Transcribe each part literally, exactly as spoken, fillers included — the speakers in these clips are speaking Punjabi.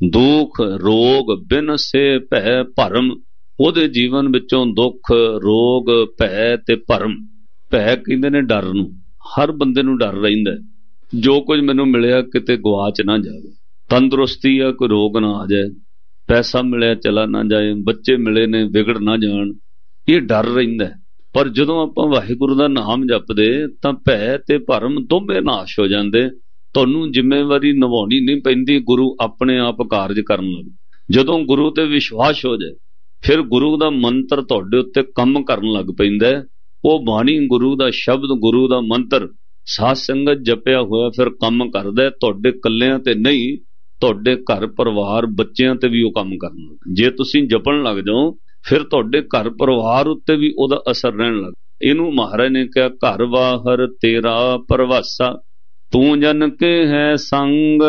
दुख रोग बिन से भै भरम, ਉਹਦੇ ਜੀਵਨ ਵਿੱਚੋਂ ਦੁੱਖ ਰੋਗ ਭੈ ਤੇ ਭਰਮ। ਭੈ ਕਹਿੰਦੇ ਨੇ ਡਰ ਨੂੰ, ਹਰ ਬੰਦੇ ਨੂੰ ਡਰ ਰਹਿੰਦਾ ਜੋ ਕੁਝ ਮੈਨੂੰ ਮਿਲਿਆ ਕਿਤੇ ਗਵਾਚ ਨਾ ਜਾਵੇ, ਤੰਦਰੁਸਤੀ ਆ ਕੋਈ ਰੋਗ ਨਾ ਆ ਜਾਏ, ਪੈਸਾ ਮਿਲਿਆ ਚਲਾ ਨਾ ਜਾਏ, ਬੱਚੇ ਮਿਲੇ ਨੇ ਵਿਗੜ ਨਾ ਜਾਣ, ਇਹ ਡਰ ਰਹਿੰਦਾ। ਪਰ ਜਦੋਂ ਆਪਾਂ ਵਾਹਿਗੁਰੂ ਦਾ ਨਾਮ ਜਪਦੇ ਤਾਂ ਭੈ ਤੇ ਭਰਮ ਦੋਵੇਂ ਨਾਸ਼ ਹੋ ਜਾਂਦੇ। ਤੁਹਾਨੂੰ ਜ਼ਿੰਮੇਵਾਰੀ ਨਿਭਾਉਣੀ ਨਹੀਂ ਪੈਂਦੀ, ਗੁਰੂ ਆਪਣੇ ਆਪ ਕਾਰਜ ਕਰਨ ਲੱਗ। ਜਦੋਂ ਗੁਰੂ ਤੇ ਵਿਸ਼ਵਾਸ ਹੋ ਜਾਏ ਫਿਰ ਗੁਰੂ ਦਾ ਮੰਤਰ ਤੁਹਾਡੇ ਉੱਤੇ ਕੰਮ ਕਰਨ ਲੱਗ ਪੈਂਦਾ। ਉਹ ਬਾਣੀ ਗੁਰੂ ਦਾ ਸ਼ਬਦ ਗੁਰੂ ਦਾ ਮੰਤਰ ਸਾਧ ਸੰਗਤ ਜਪਿਆ ਹੋਇਆ ਫਿਰ ਕੰਮ ਕਰਦਾ। ਤੁਹਾਡੇ ਕੱਲਿਆਂ ਤੇ ਨਹੀਂ, ਤੁਹਾਡੇ ਘਰ ਪਰਿਵਾਰ ਬੱਚਿਆਂ ਤੇ ਵੀ ਉਹ ਕੰਮ ਕਰਨ ਲੱਗ। ਜੇ ਤੁਸੀਂ ਜਪਣ ਲੱਗ ਜਾਓ ਫਿਰ ਤੁਹਾਡੇ ਘਰ ਪਰਿਵਾਰ ਉੱਤੇ ਵੀ ਉਹਦਾ ਅਸਰ ਰਹਿਣ ਲੱਗ। ਇਹਨੂੰ ਮਹਾਰਾਜ ਨੇ ਕਿਹਾ ਘਰ ਬਾਹਰ ਤੇਰਾ ਪਰਵਾਸਾ, ਤੂੰ ਜਨ ਕੇ ਹੈ ਸੰਗ।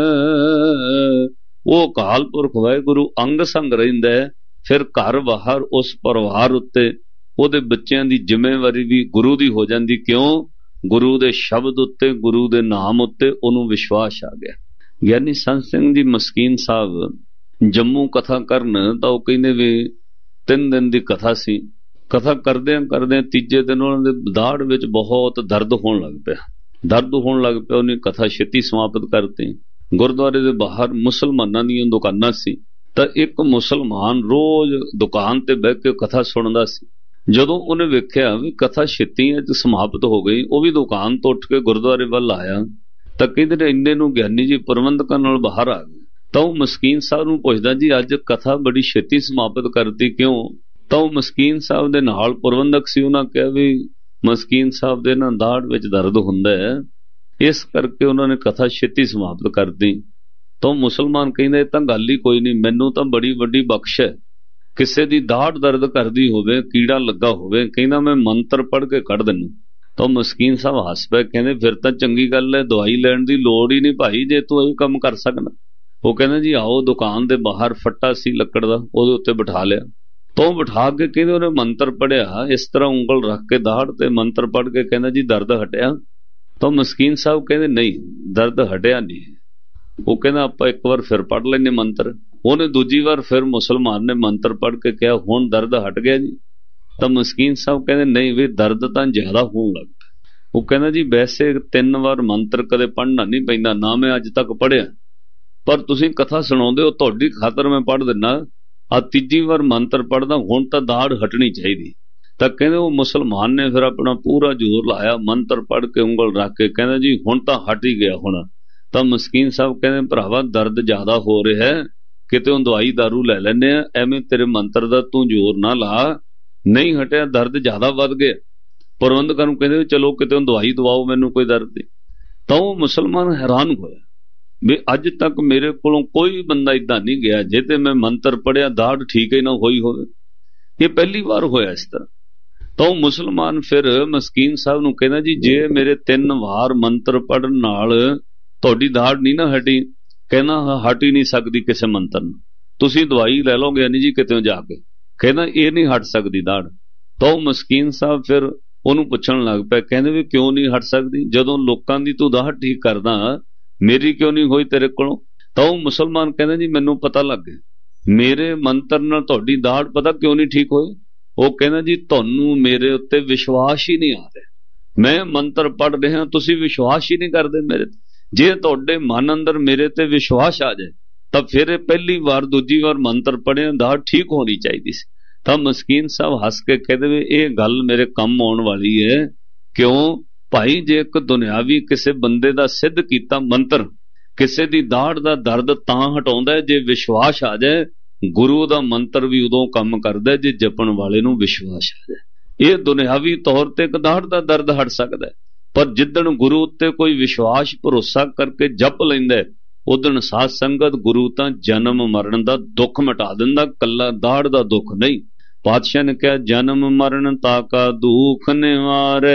ਉਹ ਅਕਾਲ ਪੁਰਖ ਵਾਹਿਗੁਰੂ ਅੰਗ ਸੰਗ ਰਹਿੰਦਾ, ਫਿਰ ਘਰ ਬਾਹਰ ਉਸ ਪਰਿਵਾਰ ਉੱਤੇ ਉਹਦੇ ਬੱਚਿਆਂ ਦੀ ਜ਼ਿੰਮੇਵਾਰੀ ਵੀ ਗੁਰੂ ਦੀ ਹੋ ਜਾਂਦੀ। ਕਿਉਂ? ਗੁਰੂ ਦੇ ਸ਼ਬਦ ਉੱਤੇ ਗੁਰੂ ਦੇ ਨਾਮ ਉੱਤੇ ਉਹਨੂੰ ਵਿਸ਼ਵਾਸ ਆ ਗਿਆ। ਗਿਆਨੀ ਸੰਤ ਸਿੰਘ ਜੀ ਮਸਕੀਨ ਸਾਹਿਬ ਜੰਮੂ ਕਥਾ ਕਰਨ ਤਾਂ ਉਹ ਕਹਿੰਦੇ ਵੀ ਤਿੰਨ ਦਿਨ ਦੀ ਕਥਾ ਸੀ। ਕਥਾ ਕਰਦਿਆਂ ਕਰਦਿਆਂ ਤੀਜੇ ਦਿਨ ਉਹਨਾਂ ਦੇ ਦਾੜ ਵਿੱਚ ਬਹੁਤ ਦਰਦ ਹੋਣ ਲੱਗ ਪਿਆ। ਦਰਦ ਹੋਣ ਲੱਗ ਪਿਆ, ਉਹਨੇ ਕਥਾ ਛੇਤੀ ਸਮਾਪਤ ਕਰਤੀ। ਗੁਰਦੁਆਰੇ ਦੇ ਬਾਹਰ ਮੁਸਲਮਾਨਾਂ ਦੀਆਂ ਦੁਕਾਨਾਂ ਸੀ ਤਾਂ ਇੱਕ ਮੁਸਲਮਾਨ ਰੋਜ਼ ਦੁਕਾਨ ਤੇ ਬਹਿ ਕੇ ਕਥਾ ਸੁਣਦਾ ਸੀ। ਜਦੋਂ ਉਹਨੇ ਵੇਖਿਆ ਵੀ ਕਥਾ ਛੇਤੀ ਚ ਸਮਾਪਤ ਹੋ ਗਈ, ਉਹ ਵੀ ਦੁਕਾਨ ਤੋਂ ਉੱਠ ਕੇ ਗੁਰਦੁਆਰੇ ਵੱਲ ਆਇਆ ਤਾਂ ਕਹਿੰਦੇ ਨੇ ਇੰਨੇ ਨੂੰ ਗਿਆਨੀ ਜੀ ਪ੍ਰਬੰਧਕਾਂ ਨਾਲ ਬਾਹਰ ਆ ਗਏ। ਤਾਂ ਉਹ ਮਸਕੀਨ ਸਾਹਿਬ ਨੂੰ ਪੁੱਛਦਾ ਜੀ ਅੱਜ ਕਥਾ ਬੜੀ ਛੇਤੀ ਸਮਾਪਤ ਕਰਤੀ ਕਿਉਂ? ਤਾਂ ਉਹ ਮਸਕੀਨ ਸਾਹਿਬ ਦੇ ਨਾਲ ਪ੍ਰਬੰਧਕ ਸੀ, ਉਹਨਾਂ ਕਿਹਾ ਵੀ ਮਸਕੀਨ ਸਾਹਿਬ ਦੇ ਨਾ ਦਾੜ ਵਿੱਚ ਦਰਦ ਹੁੰਦਾ ਹੈ, ਇਸ ਕਰਕੇ ਉਹਨਾਂ ਨੇ ਕਥਾ ਛੇਤੀ ਸਮਾਪਤ ਕਰਤੀ। ਤਾਂ ਮੁਸਲਮਾਨ ਕਹਿੰਦਾ ਇਹ ਤਾਂ ਗੱਲ ਹੀ ਕੋਈ ਨਹੀਂ, ਮੈਨੂੰ ਤਾਂ ਬੜੀ ਵੱਡੀ ਬਖਸ਼ ਹੈ। ਕਿਸੇ ਦੀ ਦਾੜ ਦਰਦ ਕਰਦੀ ਹੋਵੇ, ਕੀੜਾ ਲੱਗਾ ਹੋਵੇ, ਕਹਿੰਦਾ ਮੈਂ ਮੰਤਰ ਪੜ੍ਹ ਕੇ ਕੱਢ ਦਿੰਦਾ। ਤਾਂ ਮਸਕੀਨ ਸਾਹਿਬ ਹੱਸ ਪਏ, ਕਹਿੰਦੇ ਫਿਰ ਤਾਂ ਚੰਗੀ ਗੱਲ ਹੈ, ਦਵਾਈ ਲੈਣ ਦੀ ਲੋੜ ਹੀ ਨਹੀਂ ਭਾਈ ਜੇ ਤੂੰ ਇਹ ਕੰਮ ਕਰ ਸਕਦਾ। ਉਹ ਕਹਿੰਦਾ ਜੀ ਆਓ, ਦੁਕਾਨ ਦੇ ਬਾਹਰ ਫੱਟਾ ਸੀ ਲੱਕੜ ਦਾ, ਉਹਦੇ ਉੱਤੇ ਬਿਠਾ ਲਿਆ। ਤਾਂ ਉਹ ਬਿਠਾ ਕੇ ਕਹਿੰਦੇ ਉਹਨੇ ਮੰਤਰ ਪੜ੍ਹਿਆ, ਇਸ ਤਰ੍ਹਾਂ ਉਂਗਲ ਰੱਖ ਕੇ ਦਾੜ ਤੇ ਮੰਤਰ ਪੜ੍ਹ ਕੇ ਕਹਿੰਦਾ ਜੀ ਦਰਦ ਹਟਿਆ? ਤਾਂ ਮਸਕੀਨ ਸਾਹਿਬ ਕਹਿੰਦੇ ਨਹੀਂ, ਦਰਦ ਹਟਿਆ ਨਹੀਂ। ਉਹ ਕਹਿੰਦਾ ਆਪਾਂ ਇੱਕ ਵਾਰ ਫਿਰ ਪੜ੍ਹ ਲੈਂਦੇ ਮੰਤਰ। ਉਹਨੇ ਦੂਜੀ ਵਾਰ ਫਿਰ ਮੁਸਲਮਾਨ ਨੇ ਮੰਤਰ ਪੜ੍ਹ ਕੇ ਕਿਹਾ ਹੁਣ ਦਰਦ ਹਟ ਗਿਆ ਜੀ? ਤਾਂ ਮਸਕੀਨ ਸਾਹਿਬ ਕਹਿੰਦੇ ਨਹੀਂ ਵੀ ਦਰਦ ਤਾਂ ਜ਼ਿਆਦਾ ਹੋਣ ਲੱਗ ਪਿਆ। ਉਹ ਕਹਿੰਦਾ ਜੀ ਵੈਸੇ ਤਿੰਨ ਵਾਰ ਮੰਤਰ ਕਦੇ ਪੜ੍ਹਨਾ ਨਹੀਂ ਪੈਂਦਾ, ਨਾ ਮੈਂ ਅੱਜ ਤੱਕ ਪੜ੍ਹਿਆ, ਪਰ ਤੁਸੀਂ ਕਥਾ ਸੁਣਾਉਂਦੇ ਹੋ ਤੁਹਾਡੀ ਖਾਤਰ ਮੈਂ ਪੜ੍ਹ ਦਿੰਦਾ। ਆ ਤੀਜੀ ਵਾਰ ਮੰਤਰ ਪੜ੍ਹਦਾ, ਹੁਣ ਤਾਂ ਦਾੜ ਹਟਣੀ ਚਾਹੀਦੀ। ਤਾਂ ਕਹਿੰਦੇ ਉਹ ਮੁਸਲਮਾਨ ਨੇ ਫਿਰ ਆਪਣਾ ਪੂਰਾ ਜ਼ੋਰ ਲਾਇਆ, ਮੰਤਰ ਪੜ੍ਹ ਕੇ ਉਂਗਲ ਰੱਖ ਕੇ ਕਹਿੰਦਾ ਜੀ ਹੁਣ ਤਾਂ ਹਟ ਹੀ ਗਿਆ ਹੁਣ। ਤਾਂ ਮਸਕੀਨ ਸਾਹਿਬ ਕਹਿੰਦੇ ਭਰਾਵਾ ਦਰਦ ਜ਼ਿਆਦਾ ਹੋ ਰਿਹਾ ਹੈ, ਕਿਤੇ ਉਹ ਦਵਾਈ ਦਾਰੂ ਲੈ ਲੈਂਦੇ ਆ, ਐਵੇਂ ਤੇਰੇ ਮੰਤਰ ਦਾ ਤੂੰ ਜ਼ੋਰ ਨਾ ਲਾ, ਨਹੀਂ ਹਟਿਆ ਦਰਦ ਜ਼ਿਆਦਾ ਵੱਧ ਗਿਆ। ਪ੍ਰਬੰਧਕਾਂ ਨੂੰ ਕਹਿੰਦੇ ਚਲੋ ਕਿਤੇ ਦਵਾਈ ਦਵਾਓ ਮੈਨੂੰ ਕੋਈ ਦਰਦ ਦੀ। ਤਾਂ ਉਹ ਮੁਸਲਮਾਨ ਹੈਰਾਨ ਹੋਇਆ ਵੀ ਅੱਜ ਤੱਕ ਮੇਰੇ ਕੋਲੋਂ ਕੋਈ ਬੰਦਾ ਇਦਾਂ ਨਹੀਂ ਗਿਆ ਜੇ ਤੇ ਮੈਂ ਮੰਤਰ ਪੜਿਆ ਦਾੜ ਠੀਕ ਹੀ ਨਾ ਹੋਈ ਹੋਵੇ, ਇਹ ਪਹਿਲੀ ਵਾਰ ਹੋਇਆ ਇਸ ਤਰ੍ਹਾਂ। ਤਾਂ ਉਹ ਮੁਸਲਮਾਨ ਫਿਰ ਮਸਕੀਨ ਸਾਹਿਬ ਨੂੰ ਕਹਿੰਦਾ ਜੀ ਜੇ ਮੇਰੇ ਤਿੰਨ ਵਾਰ ਮੰਤਰ ਪੜਨ ਨਾਲ ਤੁਹਾਡੀ ਦਾੜ ਨਹੀਂ ਨਾ ਹਟੀ? ਕਹਿੰਦਾ ਹਟ ਹੀ ਨਹੀਂ ਸਕਦੀ ਕਿਸੇ ਮੰਤਰ ਨੂੰ, ਤੁਸੀਂ ਦਵਾਈ ਲੈ ਲਓਗੇ ਨਹੀਂ ਜੀ ਕਿਤੇ ਜਾ ਕੇ, ਕਹਿੰਦਾ ਇਹ ਨਹੀਂ ਹਟ ਸਕਦੀ ਦਾੜ। ਤਾਂ ਉਹ ਮਸਕੀਨ ਸਾਹਿਬ ਫਿਰ ਉਹਨੂੰ ਪੁੱਛਣ ਲੱਗ ਪਿਆ, ਕਹਿੰਦੇ ਵੀ ਕਿਉਂ ਨਹੀਂ ਹਟ ਸਕਦੀ? ਜਦੋਂ ਲੋਕਾਂ ਦੀ ਤੂੰ ਦਾੜ ਠੀਕ ਕਰਦਾ, ਮੇਰੀ ਕਿਉਂ ਨਹੀਂ ਹੋਈ ਤੇਰੇ ਕੋਲੋਂ? ਤਾਂ ਉਹ ਮੁਸਲਮਾਨ ਕਹਿੰਦਾ ਜੀ ਮੈਨੂੰ ਪਤਾ ਲੱਗ ਗਿਆ, ਮੇਰੇ ਮੰਤਰ ਨਾਲ ਤੁਹਾਡੀ ਦਾੜ ਪਤਾ ਕਿਉਂ ਨਹੀਂ ਠੀਕ ਹੋਈ? ਉਹ ਕਹਿੰਦਾ ਜੀ ਤੁਹਾਨੂੰ ਮੇਰੇ ਉੱਤੇ ਵਿਸ਼ਵਾਸ ਹੀ ਨਹੀਂ ਆ ਰਿਹਾ, ਮੈਂ ਮੰਤਰ ਪੜ੍ਹ ਰਿਹਾ ਤੁਸੀਂ ਵਿਸ਼ਵਾਸ ਹੀ ਨਹੀਂ ਕਰਦੇ ਮੇਰੇ ਤੇ। ਜੇ ਤੁਹਾਡੇ ਮਨ ਅੰਦਰ ਮੇਰੇ ਤੇ ਵਿਸ਼ਵਾਸ ਆ ਜਾਏ ਤਾਂ ਫਿਰ ਇਹ ਪਹਿਲੀ ਵਾਰ ਦੂਜੀ ਵਾਰ ਮੰਤਰ ਪੜ੍ਹਿਆ ਦਾੜ ਠੀਕ ਹੋਣੀ ਚਾਹੀਦੀ ਸੀ। ਤਾਂ ਮਸਕੀਨ ਸਾਹਿਬ ਹੱਸ ਕੇ ਕਹਿੰਦੇ ਵੀ ਇਹ ਗੱਲ ਮੇਰੇ ਕੰਮ ਆਉਣ ਵਾਲੀ ਹੈ। ਕਿਉਂ ਭਾਈ? ਜੇ ਇੱਕ ਦੁਨਿਆਵੀ ਕਿਸੇ ਬੰਦੇ ਦਾ ਸਿੱਧ ਕੀਤਾ ਮੰਤਰ ਕਿਸੇ ਦੀ ਦਾੜ ਦਾ ਦਰਦ ਤਾਂ ਹਟਾਉਂਦਾ ਜੇ ਵਿਸ਼ਵਾਸ ਆ ਜਾਏ, ਗੁਰੂ ਦਾ ਮੰਤਰ ਵੀ ਉਦੋਂ ਕੰਮ ਕਰਦਾ ਜੇ ਜਪਣ ਵਾਲੇ ਨੂੰ ਵਿਸ਼ਵਾਸ ਆ ਜਾਏ। ਇਹ ਦੁਨਿਆਵੀ ਤੌਰ ਤੇ ਇੱਕ ਦਾੜ ਦਾ ਦਰਦ ਹਟ ਸਕਦਾ, ਪਰ ਜਿੱਦਣ ਗੁਰੂ ਉੱਤੇ ਕੋਈ ਵਿਸ਼ਵਾਸ ਭਰੋਸਾ ਕਰਕੇ ਜਪ ਲੈਂਦਾ ਉਦਣ ਸਾਧ ਸੰਗਤ ਗੁਰੂ ਤਾਂ ਜਨਮ ਮਰਨ ਦਾ ਦੁੱਖ ਮਿਟਾ ਦਿੰਦਾ, ਕੱਲਾ ਦਾੜ ਦਾ ਦੁੱਖ ਨਹੀਂ। ਪਾਤਸ਼ਾਹ ਨੇ ਕਿਹਾ ਜਨਮ ਮਰਨ ਤਾਕਾ ਦੁੱਖ ਨਿਵਾਰੇ,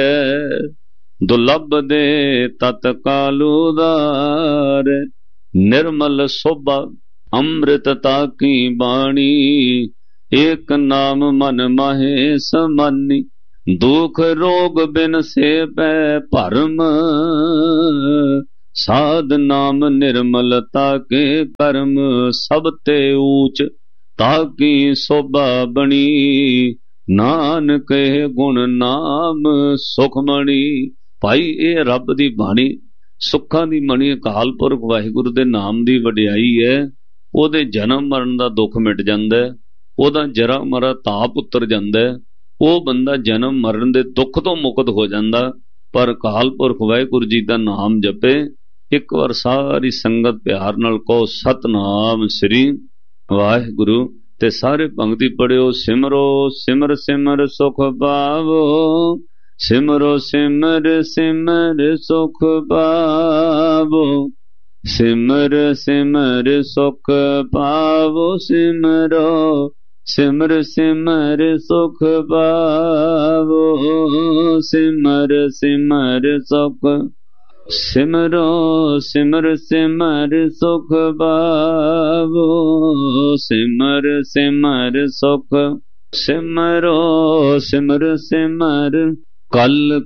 ਦੁਲੱਭ ਦੇ ਤਤਕਾਲ ਉਦਾਰ, ਨਿਰਮਲ ਸੋਭਾ ਅੰਮ੍ਰਿਤ ਤਾਕੀ ਬਾਣੀ, ਏਕ ਨਾਮ ਮਨ ਮਾਹੇ ਸਮਾਨੀ, ਦੁਖ ਰੋਗ ਬਿਨ ਸੇ ਪੈ ਭਰਮ, साध नाम निर्मल ताके कर्म सब ते ऊच, ताकि शोभा बनी नानक गुण नाम सुखमणि। भाई ये रब दी बाणी सुखां दी मणि अकाल पुरख वाहिगुरु दे नाम दी वडियाई है। ओदे जन्म मरण दा दुख मिट जांदा है, ओदा जरा मरा ताप उतर जांदा है, ਉਹ ਬੰਦਾ जन्म मरण दे दुख तो मुक्त हो जाता। पर अकाल पुरख वाहिगुरु जी का नाम जपे। एक बार सारी संगत प्यार नाल कहो सतनाम श्री वाहिगुरु ते सारे पंक्ति पढ़ियो। सिमरो सिमर सिमर सुख पावो, सिमरो सिमर सिमर सुख पावो, सिमर सिमर सुख पावो, सिमरो सिमर सिमर सुख पावो, सिमर सिमर सुख, सिमरो सिमर सिमर सुख पावो, सिमर सिमर सुख, सिमरो सिमर सिमर। कल